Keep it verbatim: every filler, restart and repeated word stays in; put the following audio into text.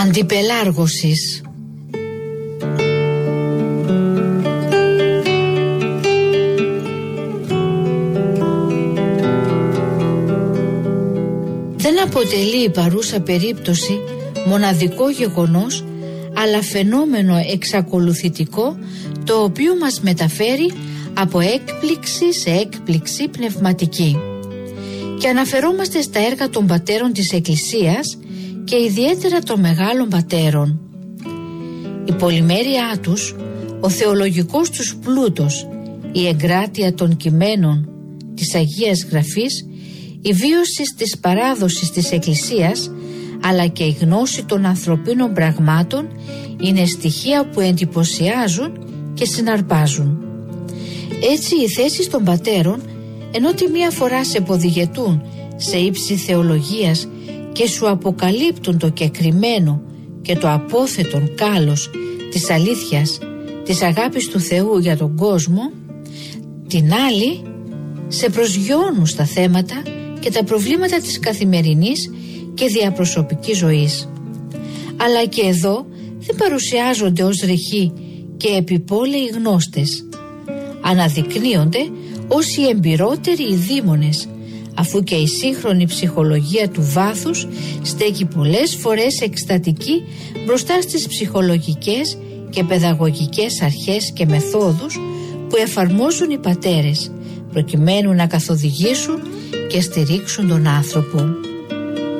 αντιπελάργωσης. Δεν αποτελεί η παρούσα περίπτωση μοναδικό γεγονός, αλλά φαινόμενο εξακολουθητικό, το οποίο μας μεταφέρει από έκπληξη σε έκπληξη πνευματική. Και αναφερόμαστε στα έργα των πατέρων της Εκκλησίας και ιδιαίτερα των μεγάλων πατέρων. Η πολυμέρειά τους, ο θεολογικός τους πλούτος, η εγκράτεια των κειμένων της Αγίας Γραφής, η βίωση της παράδοσης της Εκκλησίας, αλλά και η γνώση των ανθρωπίνων πραγμάτων είναι στοιχεία που εντυπωσιάζουν και συναρπάζουν. Έτσι οι θέσεις των πατέρων, ενώ τη μία φορά σε υποδηγετούν σε ύψη θεολογίας και σου αποκαλύπτουν το κεκριμένο και το απόθετον κάλος της αλήθειας, της αγάπης του Θεού για τον κόσμο, την άλλη σε προσγειώνουν στα θέματα και τα προβλήματα της καθημερινής και διαπροσωπικής ζωής. Αλλά και εδώ δεν παρουσιάζονται ως ρεχοί και επιπόλαιοι γνώστες. Αναδεικνύονται ως οι εμπειρότεροι ειδήμονες, αφού και η σύγχρονη ψυχολογία του βάθους στέκει πολλές φορές εκστατική μπροστά στις ψυχολογικές και παιδαγωγικές αρχές και μεθόδους που εφαρμόζουν οι πατέρες, προκειμένου να καθοδηγήσουν και στηρίξουν τον άνθρωπο.